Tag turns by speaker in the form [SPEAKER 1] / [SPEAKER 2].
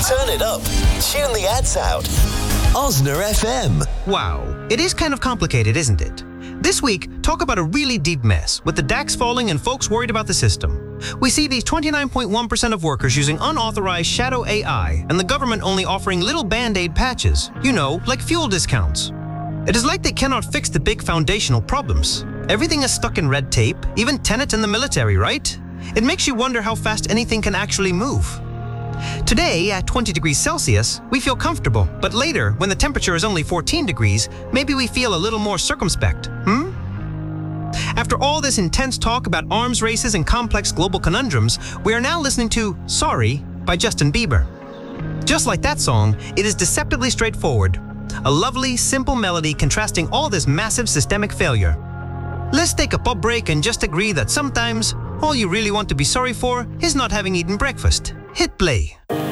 [SPEAKER 1] Turn it up. Tune the ads out. Osner FM.
[SPEAKER 2] Wow, it is kind of complicated, isn't it? This week, talk about a really deep mess, with the DAX falling and folks worried about the system. We see these 29.1% of workers using unauthorized shadow AI, and the government only offering little band-aid patches, like fuel discounts. It is like they cannot fix the big foundational problems. Everything is stuck in red tape, even tenets in the military, right? It makes you wonder how fast anything can actually move. Today, at 20 degrees Celsius, we feel comfortable, but later, when the temperature is only 14 degrees, maybe we feel a little more circumspect, After all this intense talk about arms races and complex global conundrums, we are now listening to Sorry by Justin Bieber. Just like that song, it is deceptively straightforward. A lovely, simple melody contrasting all this massive systemic failure. Let's take a pub break and just agree that sometimes all you really want to be sorry for is not having eaten breakfast. Hit play.